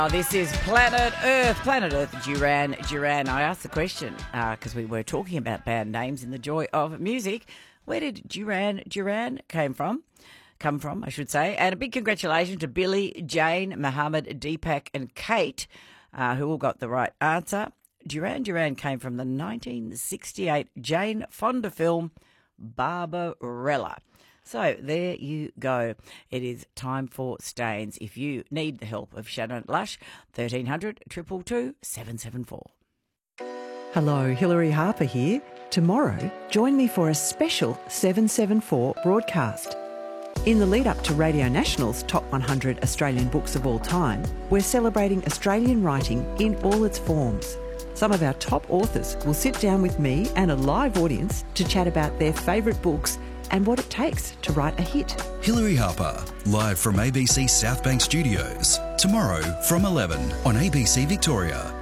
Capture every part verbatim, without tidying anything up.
Oh, this is Planet Earth, Planet Earth, Duran Duran. I asked the question because uh, we were talking about band names in the joy of music. Where did Duran Duran came from? Come from, I should say. And a big congratulations to Billy, Jane, Mohammed, Deepak and Kate, uh, who all got the right answer. Duran Duran came from the nineteen sixty-eight Jane Fonda film Barbarella. So there you go. It is time for Stains. If you need the help of Shannon Lush, thirteen hundred, two two two, seven seven four. Hello, Hilary Harper here. Tomorrow, join me for a special seven seven four broadcast. In the lead up to Radio National's Top one hundred Australian Books of All Time, we're celebrating Australian writing in all its forms. Some of our top authors will sit down with me and a live audience to chat about their favourite books and what it takes to write a hit. Hilary Harper, live from A B C Southbank Studios, tomorrow from eleven on A B C Victoria.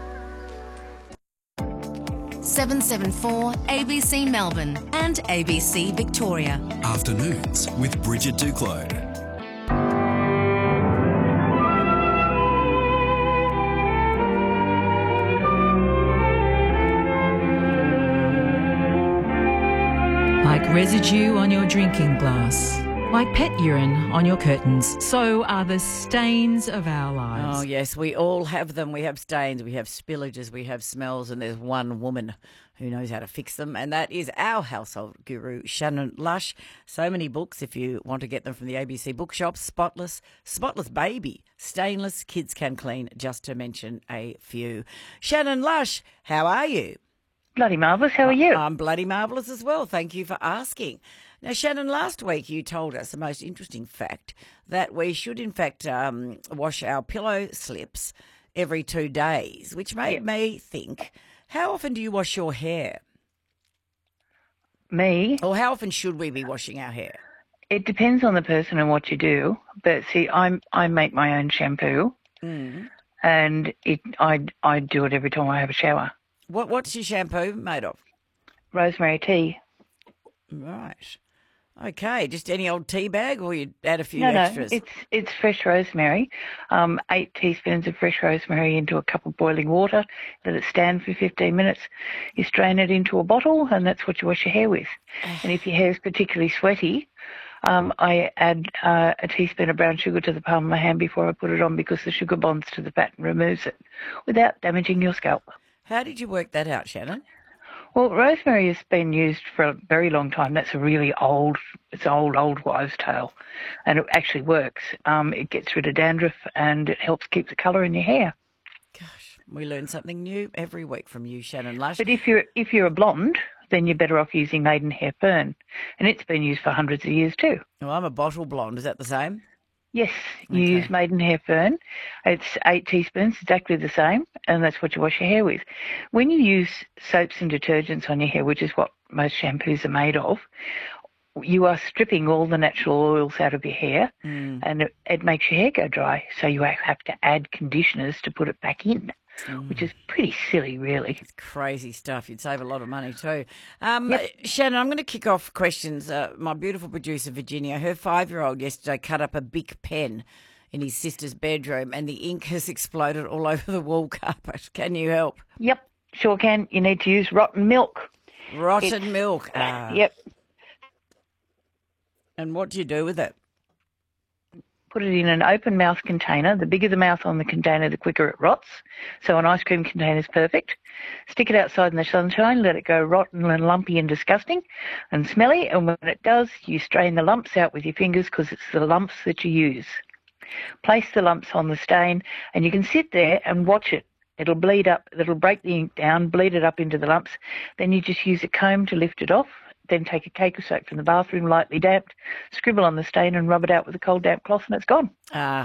seven seven four A B C Melbourne and A B C Victoria. Afternoons with Bridget Duclos. Like residue on your drinking glass, like pet urine on your curtains, so are the stains of our lives. Oh, yes, we all have them. We have stains, we have spillages, we have smells, and there's one woman who knows how to fix them, and that is our household guru, Shannon Lush. So many books, if you want to get them from the A B C bookshops: Spotless, Spotless Baby, Stainless, Kids Can Clean, just to mention a few. Shannon Lush, how are you? Bloody marvellous. How are you? I'm bloody marvellous as well. Thank you for asking. Now, Shannon, last week you told us the most interesting fact, that we should, in fact, um, wash our pillow slips every two days, which made Yep. me think, how often do you wash your hair? Me? Or how often should we be washing our hair? It depends on the person and what you do. But see, I'm I make my own shampoo, Mm. and it I I do it every time I have a shower. What What's your shampoo made of? Rosemary tea. Right. Okay, just any old tea bag, or you add a few no, extras? no, it's it's fresh rosemary. Um, eight teaspoons of fresh rosemary into a cup of boiling water. Let it stand for fifteen minutes. You strain it into a bottle, and that's what you wash your hair with. And if your hair is particularly sweaty, um, I add uh, a teaspoon of brown sugar to the palm of my hand before I put it on, because the sugar bonds to the fat and removes it without damaging your scalp. How did you work that out, Shannon? Well, rosemary has been used for a very long time. That's a really old, it's an old, old wives' tale. And it actually works. Um, it gets rid of dandruff and it helps keep the colour in your hair. Gosh, we learn something new every week from you, Shannon Lush. But if you're if you're a blonde, then you're better off using Maidenhair Fern. And it's been used for hundreds of years too. Well, I'm a bottle blonde. Is that the same? Yes, you Okay. use Maidenhair Fern. It's eight teaspoons, exactly the same, and that's what you wash your hair with. When you use soaps and detergents on your hair, which is what most shampoos are made of, you are stripping all the natural oils out of your hair, Mm. and it, it makes your hair go dry. So you have to add conditioners to put it back in, which is pretty silly, really. It's crazy stuff. You'd save a lot of money too. Um, Shannon, I'm going to kick off questions. Uh, my beautiful producer, Virginia, her five-year-old yesterday cut up a big pen in his sister's bedroom, and the ink has exploded all over the wall carpet. Can you help? Yep, sure can. You need to use rotten milk. Rotten It's- milk. Ah. Yep. And what do you do with it? Put it in an open mouth container. The bigger the mouth on the container, the quicker it rots. So an ice cream container is perfect. Stick it outside in the sunshine, let it go rotten and lumpy and disgusting and smelly. And when it does, you strain the lumps out with your fingers, because it's the lumps that you use. Place the lumps on the stain, and you can sit there and watch it. It'll bleed up. It'll break the ink down, bleed it up into the lumps. Then you just use a comb to lift it off. Then take a cake of soap from the bathroom, lightly damped, scribble on the stain and rub it out with a cold damp cloth, and it's gone. Ah,